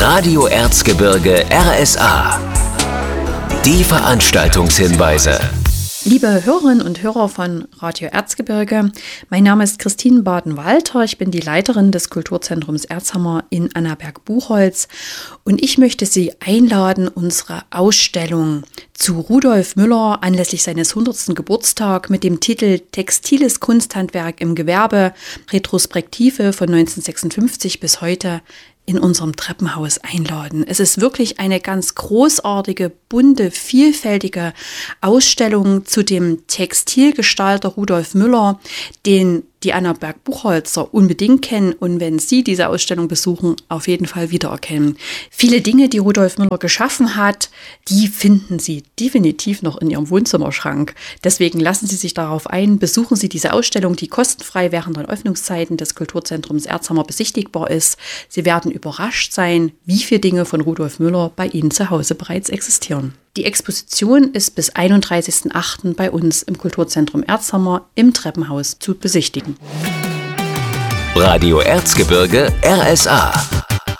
Radio Erzgebirge RSA. Die Veranstaltungshinweise. Liebe Hörerinnen und Hörer von Radio Erzgebirge, mein Name ist Christine Baden-Walter. Ich bin die Leiterin des Kulturzentrums Erzhammer in Annaberg-Buchholz und ich möchte Sie einladen, unsere Ausstellung zu Rudolf Müller anlässlich seines 100. Geburtstag mit dem Titel Textiles Kunsthandwerk im Gewerbe, Retrospektive von 1956 bis heute in unserem Treppenhaus einladen. Es ist wirklich eine ganz großartige, bunte, vielfältige Ausstellung zu dem Textilgestalter Rudolf Müller, den die Annaberg-Buchholzer unbedingt kennen und wenn Sie diese Ausstellung besuchen, auf jeden Fall wiedererkennen. Viele Dinge, die Rudolf Müller geschaffen hat, die finden Sie definitiv noch in Ihrem Wohnzimmerschrank. Deswegen lassen Sie sich darauf ein, besuchen Sie diese Ausstellung, die kostenfrei während den Öffnungszeiten des Kulturzentrums Erzhammer besichtigbar ist. Sie werden überrascht sein, wie viele Dinge von Rudolf Müller bei Ihnen zu Hause bereits existieren. Die Exposition ist bis 31.08. bei uns im Kulturzentrum Erzhammer im Treppenhaus zu besichtigen. Radio Erzgebirge RSA.